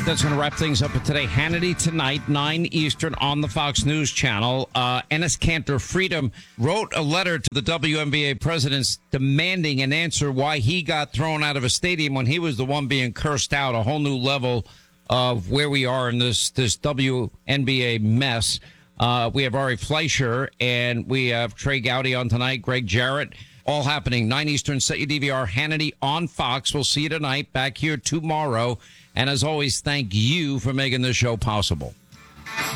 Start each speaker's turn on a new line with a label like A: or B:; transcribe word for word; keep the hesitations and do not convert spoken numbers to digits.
A: right, that's going to wrap things up for today. Hannity tonight, nine Eastern on the Fox News Channel. Uh, Enes Kanter Freedom wrote a letter to the W N B A presidents demanding an answer why he got thrown out of a stadium when he was the one being cursed out, a whole new level of where we are in this, this W N B A mess. Uh, we have Ari Fleischer and we have Trey Gowdy on tonight, Greg Jarrett. All happening, nine Eastern, set your D V R, Hannity on Fox. We'll see you tonight, back here tomorrow. And as always, thank you for making this show possible.